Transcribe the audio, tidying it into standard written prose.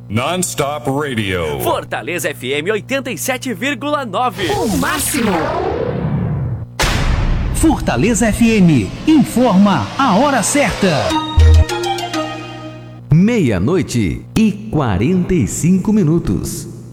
Non-Stop Radio. Fortaleza FM 87,9. O máximo. Fortaleza FM informa a hora certa. 00:45.